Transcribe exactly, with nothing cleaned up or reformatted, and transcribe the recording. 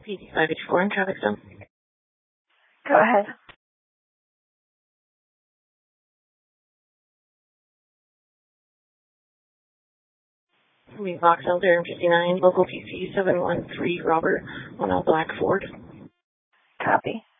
P D five eighty-four in traffic zone. Go ahead. We Vox Elder fifty-nine, local P C seven one three Robert on a black Ford. Copy.